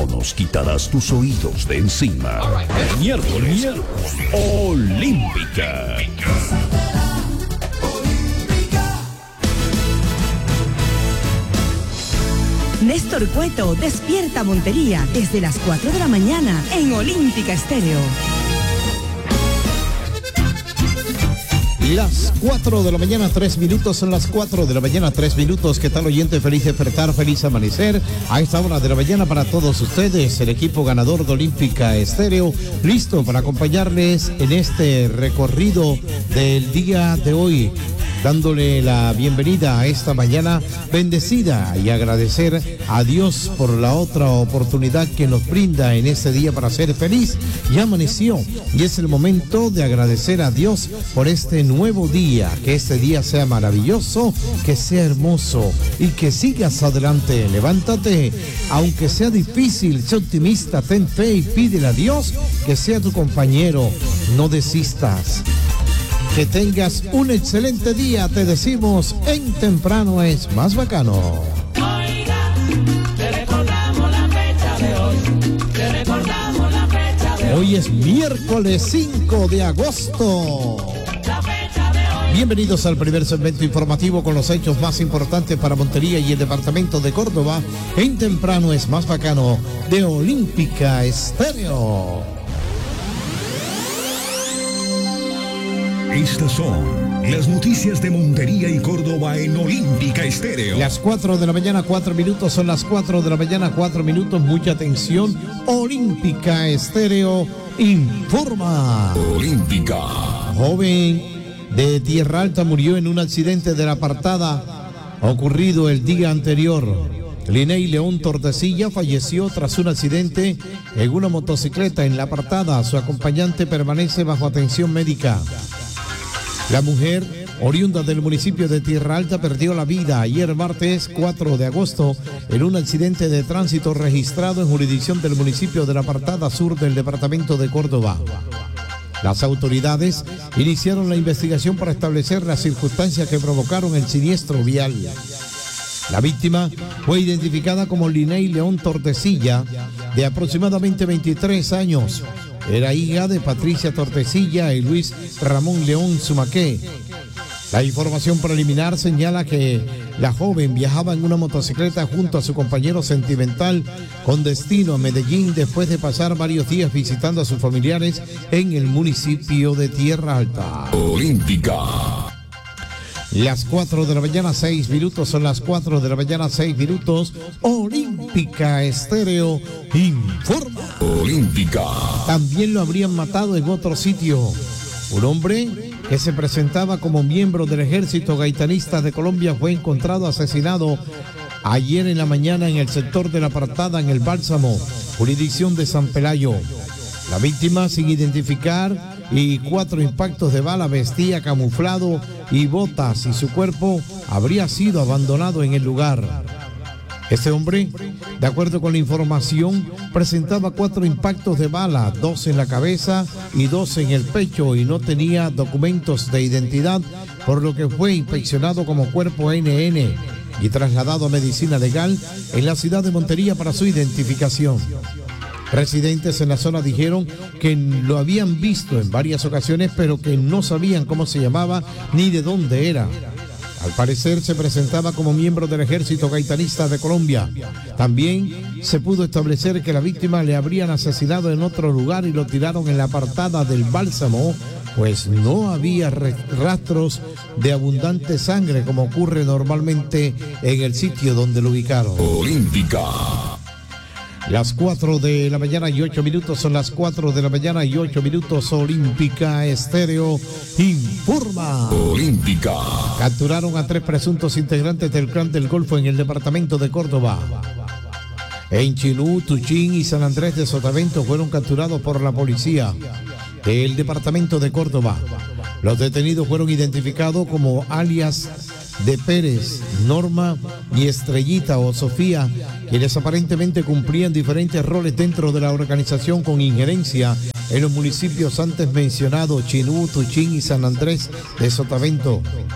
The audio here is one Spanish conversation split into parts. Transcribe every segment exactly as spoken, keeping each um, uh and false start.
no nos quitarás tus oídos de encima. Miércoles Olímpica. Néstor Cueto despierta Montería desde las cuatro de la mañana en Olímpica Estéreo. Las cuatro de la mañana, tres minutos, son las cuatro de la mañana, tres minutos. ¿Qué tal, oyente? Feliz despertar, feliz amanecer. A esta hora de la mañana para todos ustedes, el equipo ganador de Olímpica Estéreo, listo para acompañarles en este recorrido del día de hoy, dándole la bienvenida a esta mañana bendecida y agradecer a Dios por la otra oportunidad que nos brinda en este día para ser feliz. Ya amaneció y es el momento de agradecer a Dios por este nuevo día, que este día sea maravilloso, que sea hermoso y que sigas adelante. Levántate, aunque sea difícil, sé optimista, ten fe y pídele a Dios que sea tu compañero. No desistas. Que tengas un excelente día, te decimos en Temprano es Más Bacano. Oiga, te recordamos la fecha de hoy, te recordamos la fecha de hoy. Hoy es miércoles cinco de agosto. La fecha de hoy. Bienvenidos al primer segmento informativo con los hechos más importantes para Montería y el departamento de Córdoba en Temprano es Más Bacano de Olímpica Estéreo. Estas son las noticias de Montería y Córdoba en Olímpica Estéreo. Las cuatro de la mañana, cuatro minutos, son las cuatro de la mañana, cuatro minutos, mucha atención. Olímpica Estéreo informa. Olímpica. Joven de Tierra Alta murió en un accidente de la apartada ocurrido el día anterior. Liney León Tortecilla falleció tras un accidente en una motocicleta en la apartada. Su acompañante permanece bajo atención médica. La mujer, oriunda del municipio de Tierra Alta, perdió la vida ayer martes cuatro de agosto en un accidente de tránsito registrado en jurisdicción del municipio de la Apartada Sur del departamento de Córdoba. Las autoridades iniciaron la investigación para establecer las circunstancias que provocaron el siniestro vial. La víctima fue identificada como Liney León Tortecilla, de aproximadamente veintitrés años. Era hija de Patricia Tortecilla y Luis Ramón León Sumaqué. La información preliminar señala que la joven viajaba en una motocicleta junto a su compañero sentimental con destino a Medellín después de pasar varios días visitando a sus familiares en el municipio de Tierra Alta. Olímpica. Las cuatro de la mañana, seis minutos, son las cuatro de la mañana, seis minutos. Olímpica Estéreo informa. Olímpica. También lo habrían matado en otro sitio. Un hombre que se presentaba como miembro del Ejército Gaitanista de Colombia fue encontrado asesinado ayer en la mañana en el sector de la Apartada, en el Bálsamo, jurisdicción de San Pelayo. La víctima, sin identificar, y cuatro impactos de bala, vestía camuflado y botas, y su cuerpo habría sido abandonado en el lugar. Este hombre, de acuerdo con la información, presentaba cuatro impactos de bala, dos en la cabeza y dos en el pecho, y no tenía documentos de identidad, por lo que fue inspeccionado como cuerpo N N y trasladado a medicina legal en la ciudad de Montería para su identificación. Residentes en la zona dijeron que lo habían visto en varias ocasiones, pero que no sabían cómo se llamaba ni de dónde era. Al parecer se presentaba como miembro del Ejército Gaitanista de Colombia. También se pudo establecer que la víctima le habrían asesinado en otro lugar y lo tiraron en la Apartada del Bálsamo, pues no había rastros de abundante sangre como ocurre normalmente en el sitio donde lo ubicaron. Olímpica. Las cuatro de la mañana y ocho minutos, son las cuatro de la mañana y ocho minutos. Olímpica Estéreo informa. Olímpica. Capturaron a tres presuntos integrantes del Clan del Golfo en el departamento de Córdoba. En Chinú, Tuchín y San Andrés de Sotavento fueron capturados por la policía del departamento de Córdoba. Los detenidos fueron identificados como alias de Pérez, Norma y Estrellita o Sofía, quienes aparentemente cumplían diferentes roles dentro de la organización con injerencia en los municipios antes mencionados, Chinú, Tuchín y San Andrés de Sotavento.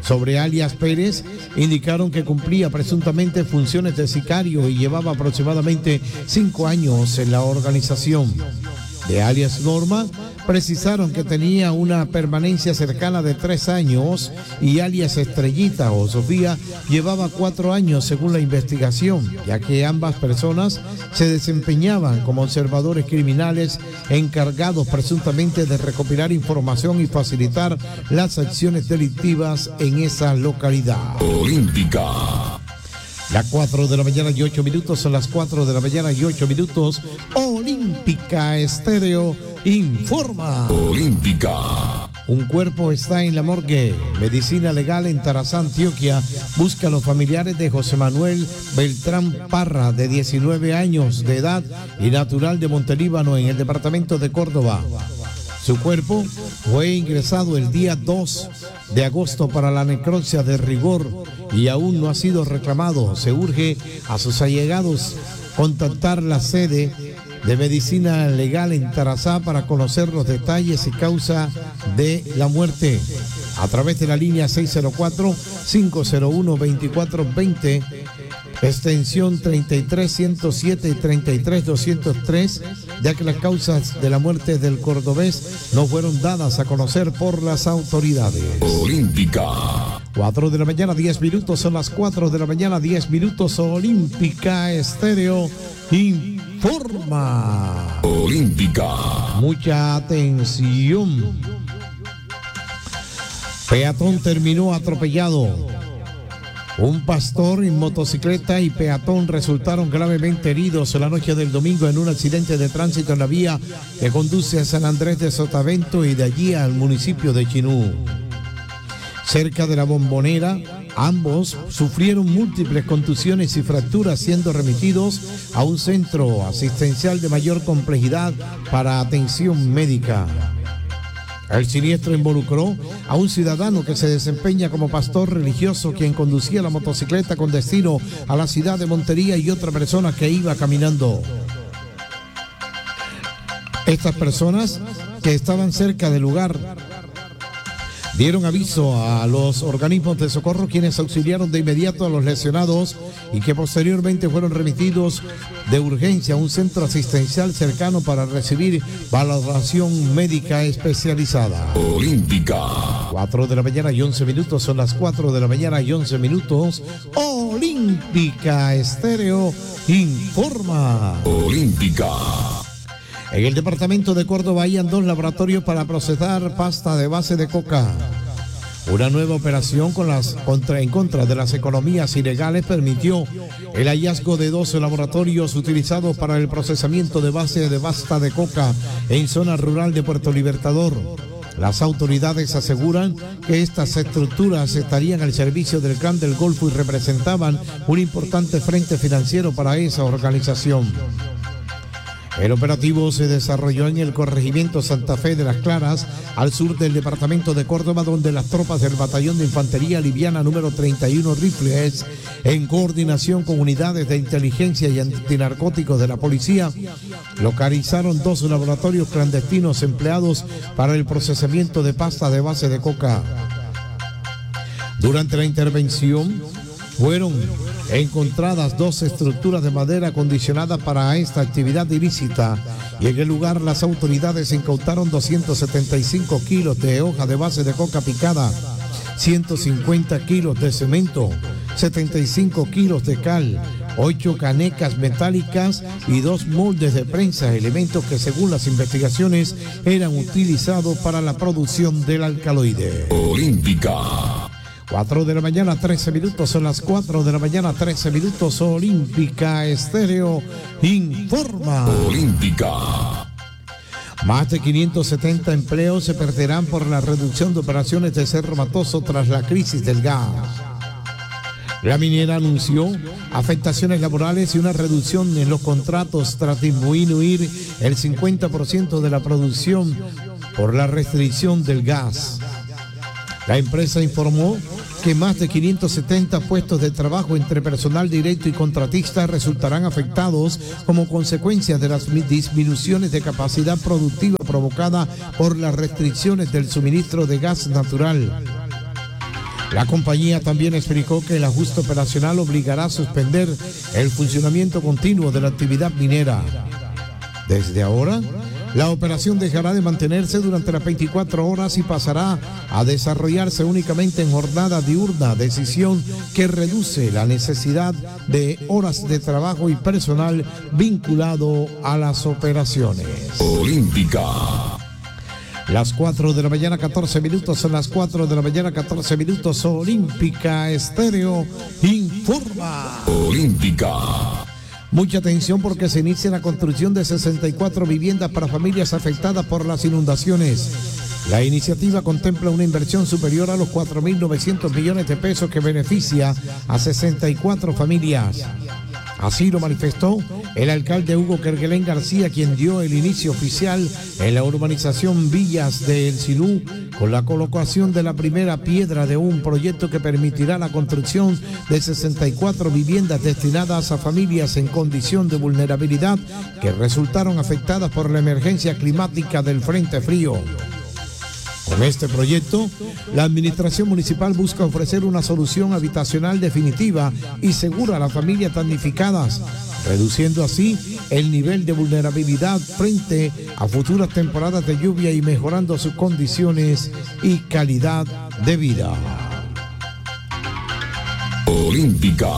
sobre alias Pérez indicaron que cumplía presuntamente funciones de sicario y llevaba aproximadamente cinco años en la organización. De alias Norma, precisaron que tenía una permanencia cercana de tres años y alias Estrellita o Sofía llevaba cuatro años según la investigación, ya que ambas personas se desempeñaban como observadores criminales encargados presuntamente de recopilar información y facilitar las acciones delictivas en esa localidad. Olímpica. Las cuatro de la mañana y ocho minutos, son las cuatro de la mañana y ocho minutos. Olímpica Estéreo informa. Olímpica. Un cuerpo está en la morgue. Medicina Legal en Tarazá, Antioquia, busca a los familiares de José Manuel Beltrán Parra, de diecinueve años de edad y natural de Montelíbano, en el departamento de Córdoba. Su cuerpo fue ingresado el día dos de agosto para la necropsia de rigor y aún no ha sido reclamado. Se urge a sus allegados contactar la sede de Medicina Legal en Tarazá para conocer los detalles y causa de la muerte a través de la línea seis cero cuatro, cinco cero uno, veinticuatro veinte, extensión treinta y tres ciento siete y treinta y tres doscientos tres, ya que las causas de la muerte del cordobés no fueron dadas a conocer por las autoridades. Olímpica. cuatro de la mañana, diez minutos, son las cuatro de la mañana, diez minutos. Olímpica Estéreo informa. Olímpica. Mucha atención. Peatón terminó atropellado. Un pastor en motocicleta y peatón resultaron gravemente heridos la noche del domingo en un accidente de tránsito en la vía que conduce a San Andrés de Sotavento y de allí al municipio de Chinú. Cerca de la Bombonera, ambos sufrieron múltiples contusiones y fracturas, siendo remitidos a un centro asistencial de mayor complejidad para atención médica. El siniestro involucró a un ciudadano que se desempeña como pastor religioso, quien conducía la motocicleta con destino a la ciudad de Montería, y otra persona que iba caminando. Estas personas que estaban cerca del lugar dieron aviso a los organismos de socorro, quienes auxiliaron de inmediato a los lesionados y que posteriormente fueron remitidos de urgencia a un centro asistencial cercano para recibir valoración médica especializada. Olímpica. cuatro de la mañana y once minutos, son las cuatro de la mañana y once minutos. Olímpica Estéreo informa. Olímpica. En el departamento de Córdoba hay dos laboratorios para procesar pasta de base de coca. Una nueva operación con las contra, en contra de las economías ilegales permitió el hallazgo de doce laboratorios utilizados para el procesamiento de base de pasta de coca en zona rural de Puerto Libertador. Las autoridades aseguran que estas estructuras estarían al servicio del Clan del Golfo y representaban un importante frente financiero para esa organización. El operativo se desarrolló en el corregimiento Santa Fe de las Claras, al sur del departamento de Córdoba, donde las tropas del Batallón de Infantería Liviana número treinta y uno Rifles, en coordinación con unidades de inteligencia y antinarcóticos de la policía, localizaron dos laboratorios clandestinos empleados para el procesamiento de pasta de base de coca. Durante la intervención fueron encontradas dos estructuras de madera acondicionadas para esta actividad ilícita, y en el lugar las autoridades incautaron doscientos setenta y cinco kilos de hoja de base de coca picada, ciento cincuenta kilos de cemento, setenta y cinco kilos de cal, ocho canecas metálicas y dos moldes de prensa, elementos que según las investigaciones eran utilizados para la producción del alcaloide. Olímpica. cuatro de la mañana, trece minutos, son las cuatro de la mañana, trece minutos. Olímpica Estéreo informa. Olímpica. Más de quinientos setenta empleos se perderán por la reducción de operaciones de Cerro Matoso tras la crisis del gas. La minera anunció afectaciones laborales y una reducción en los contratos tras disminuir el cincuenta por ciento de la producción por la restricción del gas. La empresa informó que más de quinientos setenta puestos de trabajo entre personal directo y contratistas resultarán afectados como consecuencia de las disminuciones de capacidad productiva provocada por las restricciones del suministro de gas natural. La compañía también explicó que el ajuste operacional obligará a suspender el funcionamiento continuo de la actividad minera. Desde ahora, la operación dejará de mantenerse durante las veinticuatro horas y pasará a desarrollarse únicamente en jornada diurna, decisión que reduce la necesidad de horas de trabajo y personal vinculado a las operaciones. Olímpica. Las cuatro de la mañana, catorce minutos, son las cuatro de la mañana, catorce minutos. Olímpica Estéreo informa. Olímpica. Mucha atención porque se inicia la construcción de sesenta y cuatro viviendas para familias afectadas por las inundaciones. La iniciativa contempla una inversión superior a los cuatro mil novecientos millones de pesos que beneficia a sesenta y cuatro familias. Así lo manifestó el alcalde Hugo Kerguelén García, quien dio el inicio oficial en la urbanización Villas de El Silú con la colocación de la primera piedra de un proyecto que permitirá la construcción de sesenta y cuatro viviendas destinadas a familias en condición de vulnerabilidad que resultaron afectadas por la emergencia climática del Frente Frío. Con este proyecto, la administración municipal busca ofrecer una solución habitacional definitiva y segura a las familias damnificadas, reduciendo así el nivel de vulnerabilidad frente a futuras temporadas de lluvia y mejorando sus condiciones y calidad de vida. Olímpica.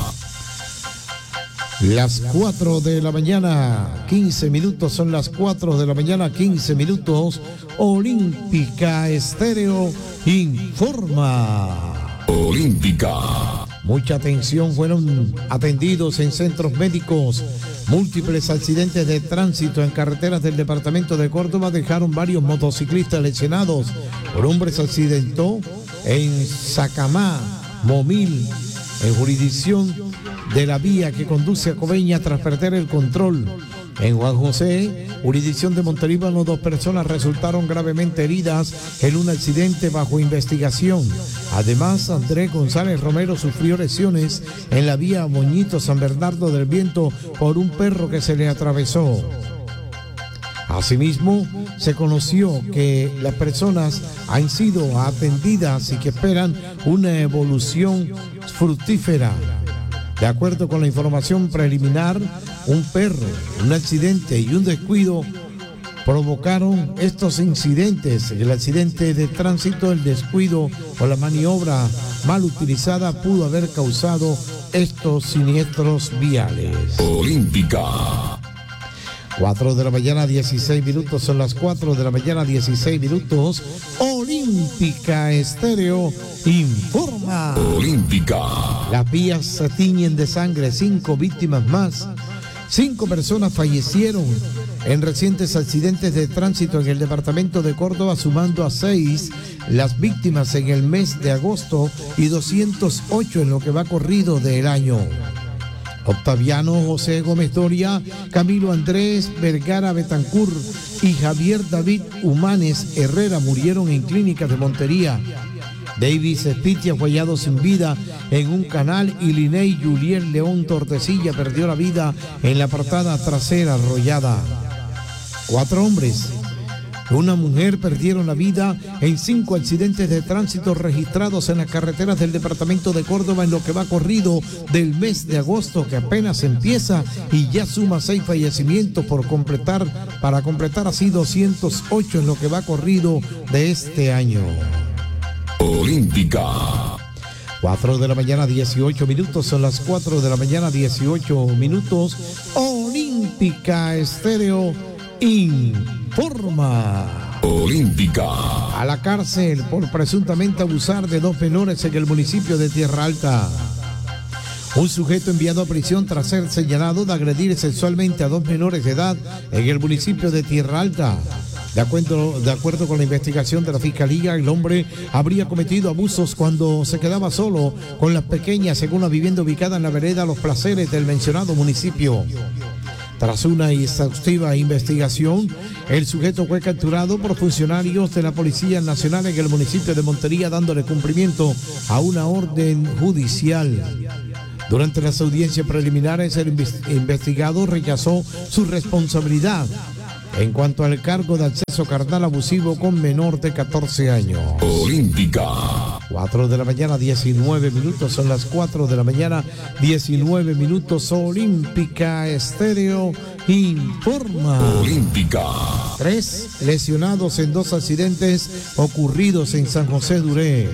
Las cuatro de la mañana, quince minutos, son las cuatro de la mañana, quince minutos. Olímpica Estéreo informa. Olímpica. Mucha atención, fueron atendidos en centros médicos. Múltiples accidentes de tránsito en carreteras del departamento de Córdoba dejaron varios motociclistas lesionados. Un hombre se accidentó en Sacamá, Momil, en jurisdicción de la vía que conduce a Coveña tras perder el control. En Juan José, jurisdicción de Montelíbano, dos personas resultaron gravemente heridas en un accidente bajo investigación. Además, Andrés González Romero sufrió lesiones en la vía Moñito San Bernardo del Viento por un perro que se le atravesó. Asimismo, se conoció que las personas han sido atendidas y que esperan una evolución fructífera. De acuerdo con la información preliminar, un perro, un accidente y un descuido provocaron estos incidentes. El accidente de tránsito, el descuido o la maniobra mal utilizada pudo haber causado estos siniestros viales. Olímpica. cuatro de la mañana, dieciséis minutos, son las cuatro de la mañana, dieciséis minutos. Olímpica Estéreo informa. Olímpica. Las vías se tiñen de sangre, cinco víctimas más. Cinco personas fallecieron en recientes accidentes de tránsito en el departamento de Córdoba, sumando a seis las víctimas en el mes de agosto y doscientos ocho en lo que va corrido del año. Octaviano José Gómez Doria, Camilo Andrés Vergara Betancur y Javier David Humanes Herrera murieron en clínicas de Montería. Davis Espitia fue hallado sin vida en un canal y Linei Juliel León Tortecilla perdió la vida en la apartada trasera arrollada. Cuatro hombres y una mujer perdieron la vida en cinco accidentes de tránsito registrados en las carreteras del departamento de Córdoba en lo que va corrido del mes de agosto, que apenas empieza y ya suma seis fallecimientos por completar, para completar así doscientos ocho en lo que va corrido de este año. Olímpica. cuatro de la mañana, dieciocho minutos, son las cuatro de la mañana, dieciocho minutos. Olímpica Estéreo informa. Olímpica. A la cárcel por presuntamente abusar de dos menores en el municipio de Tierra Alta. Un sujeto enviado a prisión tras ser señalado de agredir sexualmente a dos menores de edad en el municipio de Tierra Alta. De acuerdo, de acuerdo con la investigación de la Fiscalía, el hombre habría cometido abusos cuando se quedaba solo con las pequeñas en una vivienda ubicada en la vereda Los Placeres del mencionado municipio. Tras una exhaustiva investigación, el sujeto fue capturado por funcionarios de la Policía Nacional en el municipio de Montería, dándole cumplimiento a una orden judicial. Durante las audiencias preliminares, el investigado rechazó su responsabilidad en cuanto al cargo de acceso carnal abusivo con menor de catorce años. Olímpica. cuatro de la mañana, diecinueve minutos, son las cuatro de la mañana, diecinueve minutos. Olímpica Estéreo informa. Olímpica. Tres lesionados en dos accidentes ocurridos en San José de Uré.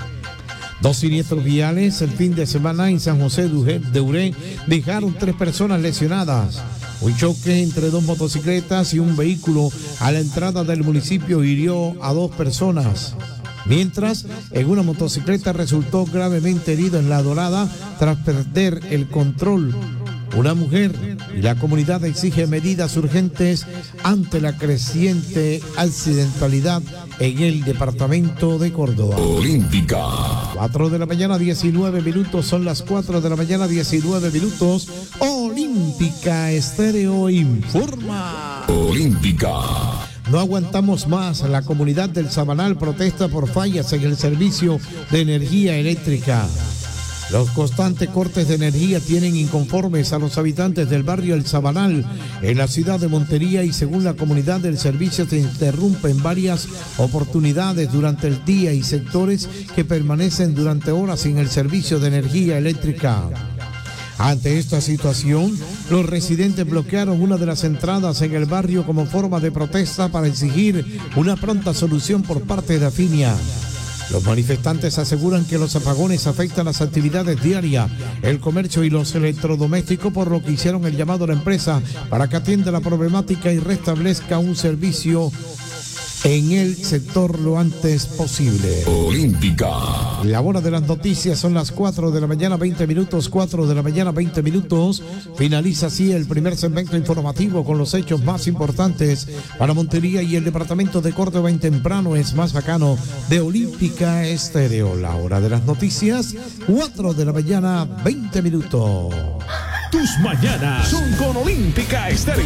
Dos siniestros viales el fin de semana en San José de Uré dejaron tres personas lesionadas. Un choque entre dos motocicletas y un vehículo a la entrada del municipio hirió a dos personas. Mientras, en una motocicleta resultó gravemente herido en La Dorada tras perder el control. Una mujer y la comunidad exige medidas urgentes ante la creciente accidentalidad en el departamento de Córdoba. Olímpica. cuatro de la mañana, diecinueve minutos, son las cuatro de la mañana, diecinueve minutos. Olímpica Estéreo informa. Olímpica. No aguantamos más. La comunidad del Sabanal protesta por fallas en el servicio de energía eléctrica. Los constantes cortes de energía tienen inconformes a los habitantes del barrio El Sabanal en la ciudad de Montería, y según la comunidad el servicio se interrumpe en varias oportunidades durante el día y sectores que permanecen durante horas sin el servicio de energía eléctrica. Ante esta situación, los residentes bloquearon una de las entradas en el barrio como forma de protesta para exigir una pronta solución por parte de Afinia. Los manifestantes aseguran que los apagones afectan las actividades diarias, el comercio y los electrodomésticos, por lo que hicieron el llamado a la empresa para que atienda la problemática y restablezca un servicio en el sector lo antes posible. Olímpica. La hora de las noticias son las cuatro de la mañana, veinte minutos, cuatro de la mañana, veinte minutos. Finaliza así el primer segmento informativo con los hechos más importantes para Montería y el departamento de Córdoba en temprano es más bacano de Olímpica Estéreo. La hora de las noticias, cuatro de la mañana, veinte minutos. Tus mañanas son con Olímpica Estéreo.